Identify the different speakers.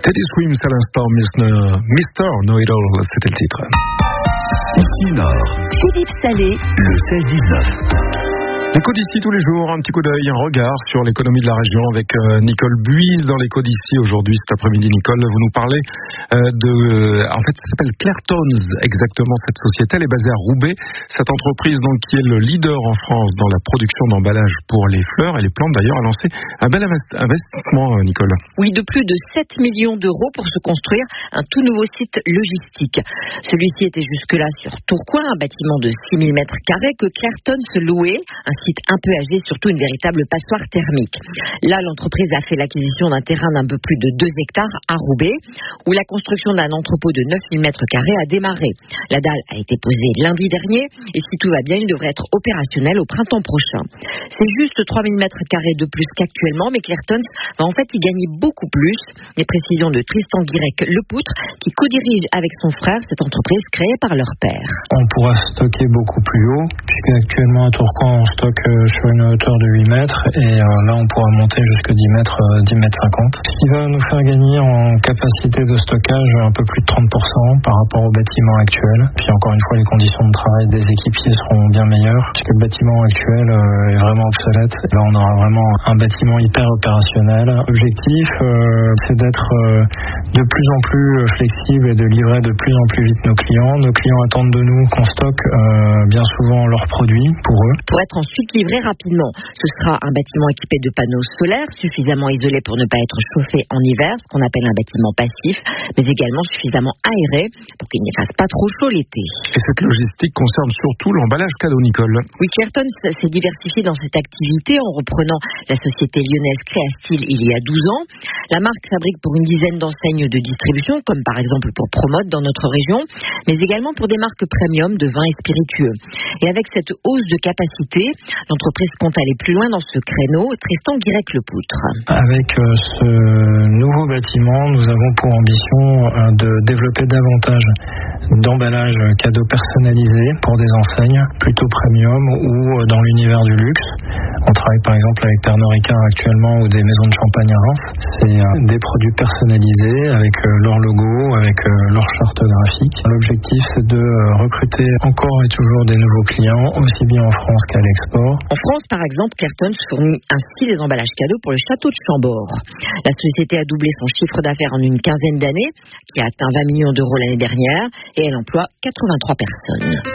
Speaker 1: Teddy Swims à l'instant, Mr. Know-It-All, c'était le titre.
Speaker 2: Ici Nord,
Speaker 3: Philippe Salé,
Speaker 2: le 16-19.
Speaker 1: L'écho d'ici tous les jours, un petit coup d'œil, un regard sur l'économie de la région avec Nicole Buise dans l'écho d'ici. Aujourd'hui, cet après-midi, Nicole, vous nous parlez en fait, ça s'appelle Clairtons, exactement cette société. Elle est basée à Roubaix. Cette entreprise, donc, qui est le leader en France dans la production d'emballage pour les fleurs et les plantes, d'ailleurs, a lancé un bel investissement, Nicole.
Speaker 3: Oui, de plus de 7 millions d'euros pour se construire un tout nouveau site logistique. Celui-ci était jusque-là sur Tourcoing, un bâtiment de 6 000 mètres carrés que Clairtons louait, un site un peu âgé, surtout une véritable passoire thermique. Là, l'entreprise a fait l'acquisition d'un terrain d'un peu plus de 2 hectares à Roubaix, où la construction d'un entrepôt de 9 000 mètres carrés a démarré. La dalle a été posée lundi dernier, et si tout va bien, il devrait être opérationnel au printemps prochain. C'est juste 3 000 mètres carrés de plus qu'actuellement, mais Clairtons va en fait y gagner beaucoup plus. Les précisions de Tristan Guirec-Lepoutre, qui co-dirige avec son frère cette entreprise créée par leur père.
Speaker 4: On pourra stocker beaucoup plus haut, puisqu'actuellement à Tourcoing, on stocke sur une hauteur de 8 mètres, et là, on pourra monter jusqu'à 10 mètres 50. Ce qui va nous faire gagner en capacité de stockage un peu plus de 30% par rapport au bâtiment actuel. Puis encore une fois, les conditions de travail des équipiers seront bien meilleures, puisque le bâtiment actuel est vraiment obsolète. Là, on aura vraiment un bâtiment hyper opérationnel. L'objectif, c'est d'être de plus en plus flexible et de livrer de plus en plus vite nos clients. Nos clients attendent de nous qu'on stocke bien souvent leurs produits pour eux.
Speaker 3: Pour être ensuite livré rapidement. Ce sera un bâtiment équipé de panneaux solaires, suffisamment isolé pour ne pas être chauffé en hiver, ce qu'on appelle un bâtiment passif, mais également suffisamment aéré pour qu'il n'y fasse pas trop chaud l'été.
Speaker 1: Et cette logistique concerne surtout l'emballage cadeau, Nicole.
Speaker 3: Oui, Clairtons s'est diversifié dans cette activité en reprenant la société lyonnaise Créastyle il y a 12 ans. La marque fabrique pour une dizaine d'enseignes de distribution, comme par exemple pour Promode dans notre région, mais également pour des marques premium de vins et spiritueux. Et avec cette hausse de capacité, l'entreprise compte aller plus loin dans ce créneau. Tristan Guirec-Lepoutre.
Speaker 4: Avec ce nouveau bâtiment, nous avons pour ambition de développer davantage d'emballages cadeaux personnalisés pour des enseignes plutôt premium ou dans l'univers du luxe. On travaille par exemple avec Pernod Ricard actuellement ou des maisons de champagne à Reims. C'est des produits personnalisés avec leur logo, avec leur charte graphique. L'objectif, c'est de recruter encore et toujours des nouveaux clients, aussi bien en France qu'à l'export.
Speaker 3: En France, par exemple, Clairtons fournit ainsi des emballages cadeaux pour le château de Chambord. La société a doublé son chiffre d'affaires en une quinzaine d'années, qui a atteint 20 millions d'euros l'année dernière, et elle emploie 83 personnes.